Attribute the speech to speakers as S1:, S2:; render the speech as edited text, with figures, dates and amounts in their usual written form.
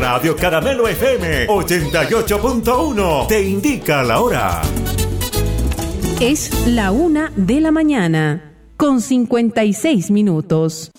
S1: Radio Caramelo FM 88.1 te indica la hora.
S2: Es la 1:00 a.m, con 56 minutos.